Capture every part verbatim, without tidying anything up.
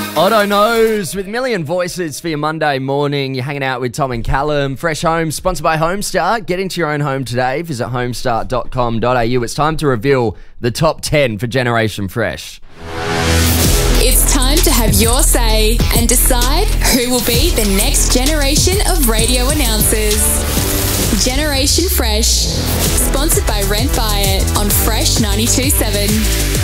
Otto Knows with Million Voices for your Monday morning. You're hanging out with Tom and Callum. Fresh Home, sponsored by Homestar. Get into your own home today. Visit homestar dot com dot a u. It's time to reveal the top ten for Generation Fresh. It's time to have your say and decide who will be the next generation of radio announcers. Generation Fresh, sponsored by Rent Buy It on Fresh ninety-two point seven.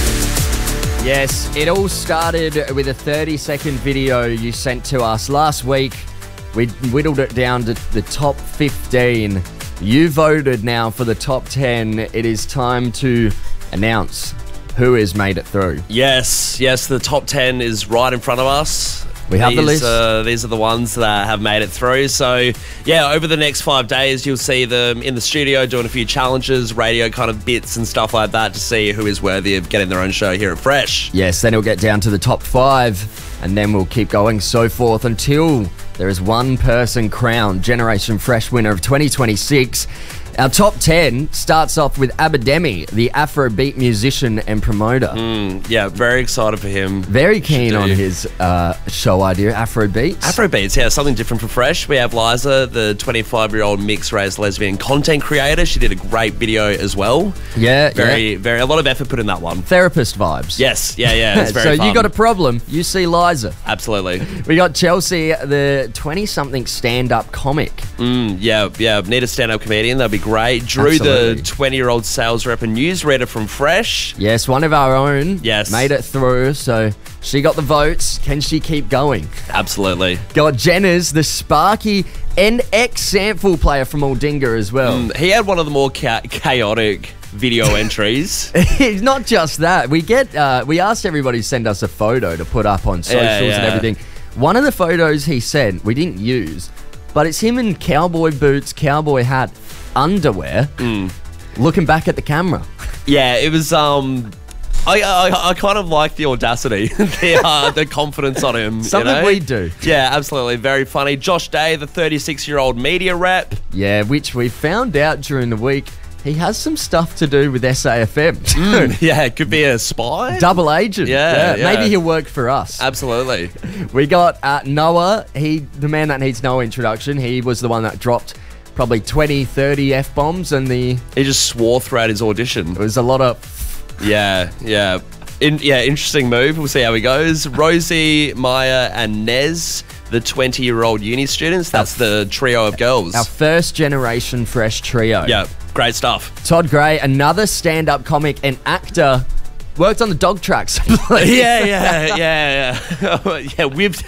Yes, it all started with a thirty second video you sent to us last week. We whittled it down to the top fifteen. You voted now for the top ten. It is time to announce who has made it through. Yes, yes, the top ten is right in front of us. We have these, the list. Uh, these are the ones that have made it through. So, yeah, over the next five days, you'll see them in the studio doing a few challenges, radio kind of bits and stuff like that to see who is worthy of getting their own show here at Fresh. Yes, then it'll get down to the top five, and then we'll keep going so forth until there is one person crowned Generation Fresh winner of twenty twenty-six. Our top ten starts off with Abademi, the Afrobeat musician and promoter. Mm, yeah, very excited for him. Very keen on his uh, show idea, Afrobeats. Afrobeats, yeah, something different for Fresh. We have Liza, the twenty-five-year-old mixed-race lesbian content creator. She did a great video as well. Yeah, very, yeah. very, a lot of effort put in that one. Therapist vibes. Yes, yeah, yeah, it's very So fun. you got a problem, you see Liza. Absolutely. We got Chelsea, the twenty-something stand-up comic. Mm, yeah, yeah, need a stand-up comedian, that'd be great. Drew, Absolutely. the twenty-year-old sales rep and newsreader from Fresh. Yes, one of our own. Yes. Made it through, so she got the votes. Can she keep going? Absolutely. Got Jenner's, the Sparky and ex-Sample player from Aldinga as well. Mm, he had one of the more cha- chaotic video entries. It's not just that. We get, uh, we asked everybody to send us a photo to put up on socials Yeah, yeah. and everything. One of the photos he sent, we didn't use, but it's him in cowboy boots, cowboy hat, underwear, Mm. looking back at the camera. Yeah, it was... um. I, I I kind of like the audacity, the uh, the confidence on him. Something you know? we do. Yeah, absolutely. Very funny. Josh Day, the thirty-six-year-old media rep. Yeah, which we found out during the week, he has some stuff to do with S A F M. Mm, yeah, it could be a spy. Double agent. Yeah, yeah. Maybe he'll work for us. Absolutely. We got uh, Noah, he, the man that needs no introduction. He was the one that dropped probably twenty, thirty F-bombs, and the He just swore throughout his audition. it was a lot of... Yeah, yeah. In, yeah, interesting move. We'll see how he goes. Rosie, Maya, and Nez, the twenty-year-old uni students. That's the trio of girls. Our first generation Fresh trio. Yeah, great stuff. Todd Gray, another stand-up comic and actor, worked on the dog tracks. yeah, yeah, yeah, yeah. yeah, whipped.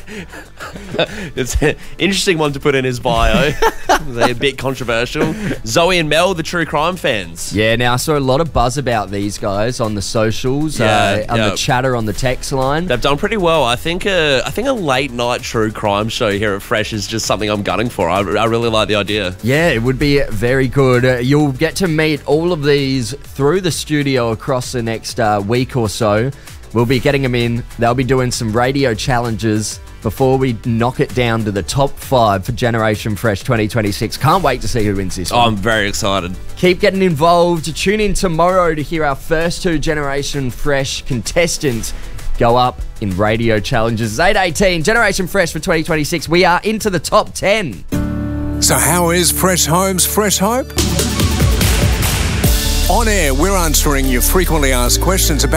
It's an interesting one to put in his bio. A bit controversial. Zoe and Mel, the true crime fans. Yeah, now I saw a lot of buzz about these guys on the socials, Yeah, uh, on yeah. the chatter on the text line. They've done pretty well. I think a, I think a late night true crime show here at Fresh is just something I'm gunning for. I, I really like the idea. Yeah, it would be very good. Uh, you'll get to meet all of these through the studio across the next uh, week or so. We'll be getting them in. They'll be doing some radio challenges before we knock it down to the top five for Generation Fresh twenty twenty-six. Can't wait to see who wins this Oh, one. I'm very excited. Keep getting involved. Tune in tomorrow to hear our first two Generation Fresh contestants go up in radio challenges. It's eight eighteen, Generation Fresh for twenty twenty-six. We are into the top ten. So how is Fresh Home's Fresh Hope? On air, we're answering your frequently asked questions about